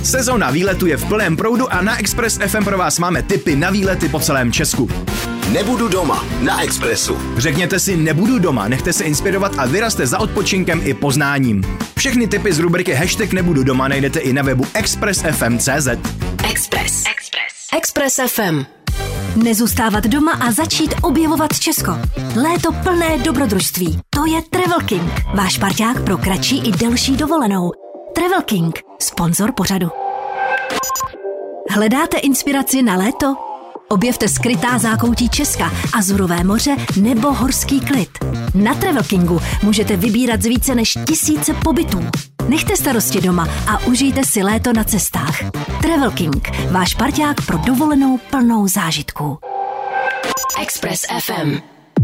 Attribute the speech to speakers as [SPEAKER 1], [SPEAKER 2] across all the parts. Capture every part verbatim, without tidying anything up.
[SPEAKER 1] Sezóna výletu je v plném proudu a na Express F M pro vás máme tipy na výlety po celém Česku.
[SPEAKER 2] Nebudu doma na Expressu.
[SPEAKER 1] Řekněte si nebudu doma, nechte se inspirovat a vyrazte za odpočinkem i poznáním. Všechny tipy z rubriky Hashtag nebudu doma najdete i na webu express f m tečka c z.
[SPEAKER 3] Express. Express. Express F M. Nezůstávat doma a začít objevovat Česko. Léto plné dobrodružství. To je Travel King, váš parťák pro kratší i delší dovolenou. Travel King, sponzor pořadu. Hledáte inspiraci na léto? Objevte skrytá zákoutí Česka, Azurové moře nebo horský klid. Na Travel Kingu můžete vybírat z více než tisíce pobytů. Nechte starosti doma a užijte si léto na cestách. Travel King, váš parťák pro dovolenou plnou zážitků. Express F M.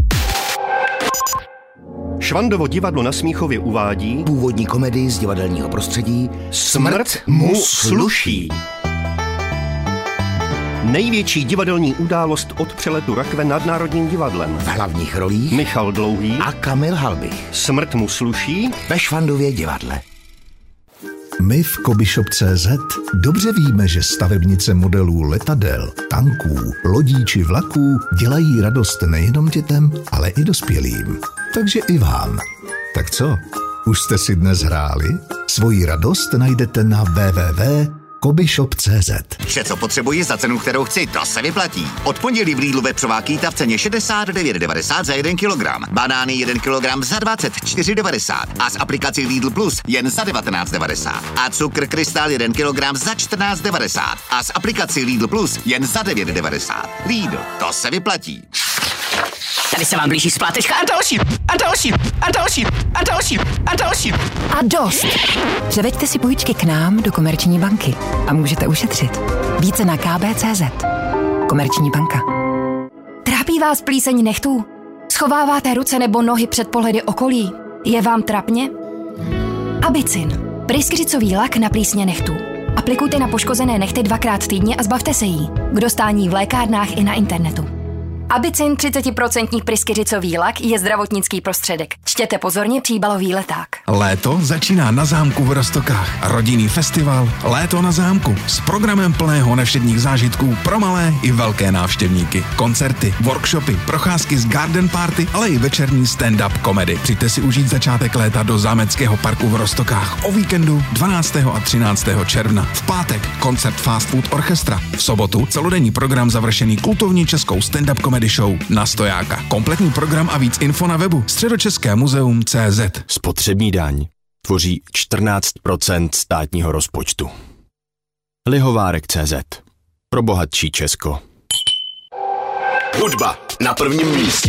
[SPEAKER 4] Švandovo divadlo na Smíchově uvádí
[SPEAKER 2] původní komedii z divadelního prostředí Smrt mu sluší.
[SPEAKER 4] Největší divadelní událost od přeletu rakve nad Národním divadlem.
[SPEAKER 2] V hlavních rolích
[SPEAKER 4] Michal Dlouhý
[SPEAKER 2] a Kamil Halbich.
[SPEAKER 4] Smrt mu sluší
[SPEAKER 2] Ve Švandově divadle.
[SPEAKER 5] My v Kobyshop tečka cé zet dobře víme, že stavebnice modelů letadel, tanků, lodí či vlaků dělají radost nejenom dětem, ale i dospělým. Takže i vám. Tak co? Už jste si dnes hráli? Svoji radost najdete na w w w tečka kobyshop tečka cé zet.
[SPEAKER 6] Vše, co potřebuji za cenu, kterou chci, to se vyplatí. Od pondělí v Lidlu vepřová kýta v ceně šedesát devět devadesát za jeden kilogram. Banány jeden kilogram za dvacet čtyři devadesát. A s aplikací Lidl Plus jen za devatenáct devadesát. A cukr Krystal jeden kilogram za čtrnáct devadesát. A s aplikací Lidl Plus jen za devět devadesát. Lidl, to se vyplatí.
[SPEAKER 7] Tady se vám blíží splátečka a další, a další, a další, a další, a další.
[SPEAKER 8] A dost. Převeďte si půjčky k nám do Komerční banky a můžete ušetřit. Více na k b tečka cé zet. Komerční banka.
[SPEAKER 9] Trápí vás plíseň nechtů? Schováváte ruce nebo nohy před pohledy okolí? Je vám trapně? Abicin. Pryskyřicový lak na plísně nechtů. Aplikujte na poškozené nehty dvakrát týdně a zbavte se jí. K dostání v lékárnách i na internetu. Abicin třicet procent pryskyřicový lak je zdravotnický prostředek. Čtěte pozorně příbalový leták.
[SPEAKER 10] Léto začíná na zámku v Roztokách. Rodinný festival Léto na zámku s programem plného nevšedních zážitků pro malé i velké návštěvníky. Koncerty, workshopy, procházky z garden party, ale i večerní stand-up komedy. Přijďte si užít začátek léta do zámeckého parku v Roztokách o víkendu dvanáctého a třináctého června. V pátek koncert Fast Food Orchestra. V sobotu celodenní program završený kultovní českou stand-up komedy show na Stojáka. Kompletní program a víc info na webu Středočeské muzeum tečka cé zet.
[SPEAKER 11] Spotřební daň tvoří čtrnáct procent státního rozpočtu. Lihovárek tečka cé zet. Pro bohatší Česko.
[SPEAKER 2] Hudba na prvním místě.